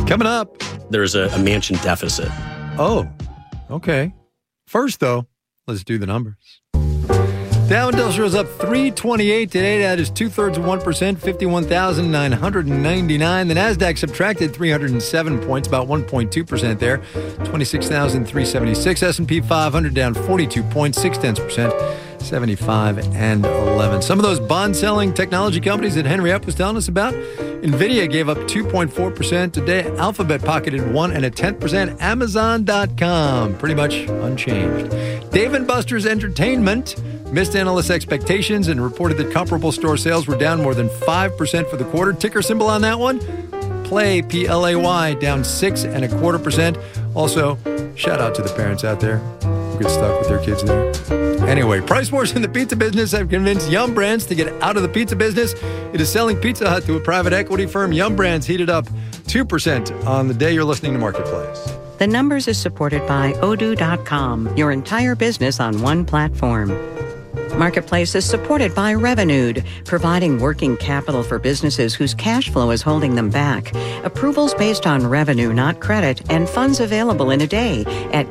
Coming up, there's a mansion deficit. Oh, okay. First, though, let's do the numbers. Dow Industrial is up 328 today. That is 0.2%, 51,999. The NASDAQ subtracted 307 points, about 1.2% there, 26,376. S&P 500 down 42 points, 0.6%. 75 and 11. Some of those bond-selling technology companies that Henry Epp was telling us about, NVIDIA gave up 2.4% today. Alphabet pocketed 1.1%. Amazon.com, pretty much unchanged. Dave & Buster's Entertainment missed analysts' expectations and reported that comparable store sales were down more than 5% for the quarter. Ticker symbol on that one, Play, P-L-A-Y, down 6.25%. Also, shout out to the parents out there who get stuck with their kids there. Anyway, price wars in the pizza business have convinced Yum Brands to get out of the pizza business. It is selling Pizza Hut to a private equity firm. Yum Brands heated up 2% on the day you're listening to Marketplace. The Numbers is supported by Odoo.com, your entire business on one platform. Marketplace is supported by Revenued, providing working capital for businesses whose cash flow is holding them back. Approvals based on revenue, not credit, and funds available in a day at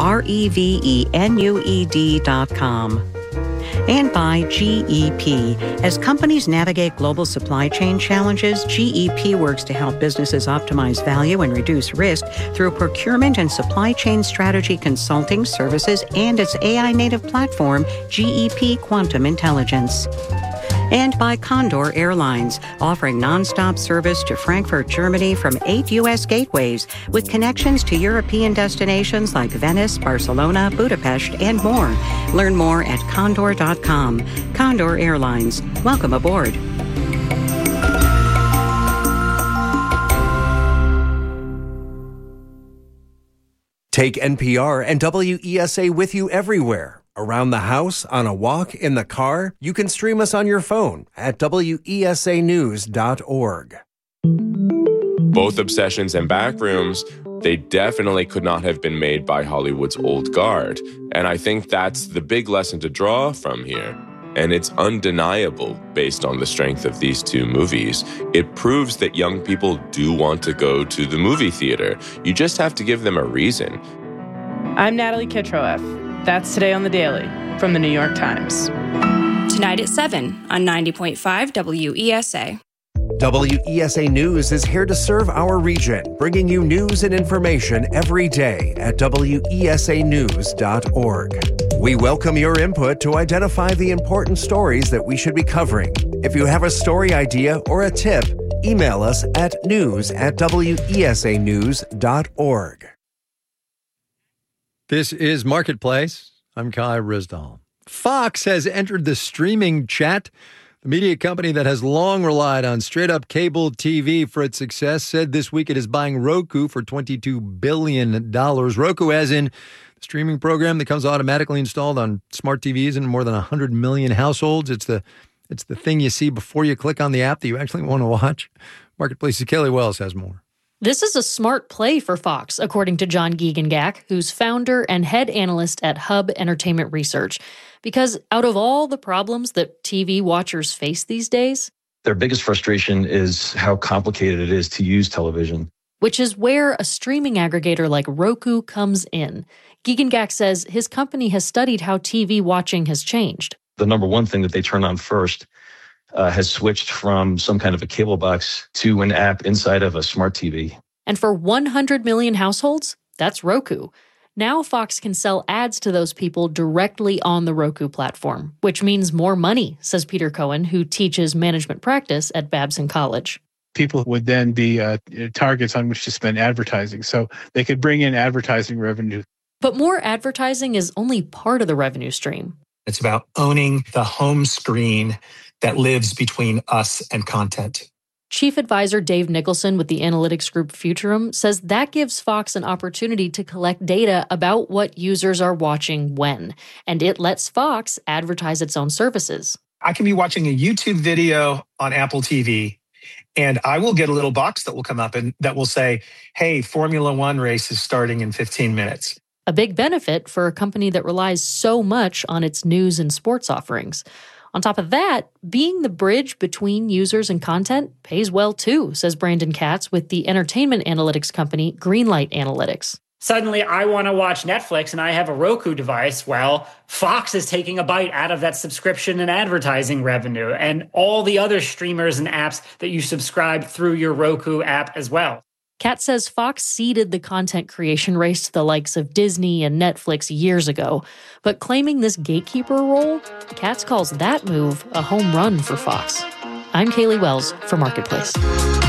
getrevenued.com. And by GEP. As companies navigate global supply chain challenges, GEP works to help businesses optimize value and reduce risk through procurement and supply chain strategy consulting services and its AI-native platform, GEP Quantum Intelligence. And by Condor Airlines, offering nonstop service to Frankfurt, Germany from 8 U.S. gateways with connections to European destinations like Venice, Barcelona, Budapest, and more. Learn more at condor.com. Condor Airlines. Welcome aboard. Take NPR and WESA with you everywhere. Around the house, on a walk, in the car, you can stream us on your phone at wesanews.org. Both Obsessions and Backrooms, they definitely could not have been made by Hollywood's old guard. And I think that's the big lesson to draw from here. And it's undeniable based on the strength of these two movies. It proves that young people do want to go to the movie theater. You just have to give them a reason. I'm Natalie Kitroeff. That's Today on the Daily from the New York Times. Tonight at 7 on 90.5 WESA. WESA News is here to serve our region, bringing you news and information every day at wesanews.org. We welcome your input to identify the important stories that we should be covering. If you have a story idea or a tip, email us at news@wesanews.org. This is Marketplace. I'm Kai Ryssdal. Fox has entered the streaming chat. The media company that has long relied on straight-up cable TV for its success said this week it is buying Roku for $22 billion. Roku as in the streaming program that comes automatically installed on smart TVs in more than 100 million households. It's the thing you see before you click on the app that you actually want to watch. Marketplace's Kelly Wells has more. This is a smart play for Fox, according to John Giegengack, who's founder and head analyst at Hub Entertainment Research. Because out of all the problems that TV watchers face these days, their biggest frustration is how complicated it is to use television. Which is where a streaming aggregator like Roku comes in. Giegengack says his company has studied how TV watching has changed. The number one thing that they turn on first has switched from some kind of a cable box to an app inside of a smart TV. And for 100 million households, that's Roku. Now Fox can sell ads to those people directly on the Roku platform, which means more money, says Peter Cohen, who teaches management practice at Babson College. People would then be targets on which to spend advertising, so they could bring in advertising revenue. But more advertising is only part of the revenue stream. It's about owning the home screen that lives between us and content. Chief advisor Dave Nicholson with the analytics group Futurum says that gives Fox an opportunity to collect data about what users are watching when, and it lets Fox advertise its own services. I can be watching a YouTube video on Apple TV, and I will get a little box that will come up and that will say, hey, Formula One race is starting in 15 minutes. A big benefit for a company that relies so much on its news and sports offerings. On top of that, being the bridge between users and content pays well too, says Brandon Katz with the entertainment analytics company Greenlight Analytics. Suddenly, I want to watch Netflix and I have a Roku device. Well, Fox is taking a bite out of that subscription and advertising revenue and all the other streamers and apps that you subscribe through your Roku app as well. Katz says Fox ceded the content creation race to the likes of Disney and Netflix years ago, but claiming this gatekeeper role, Katz calls that move a home run for Fox. I'm Kaylee Wells for Marketplace.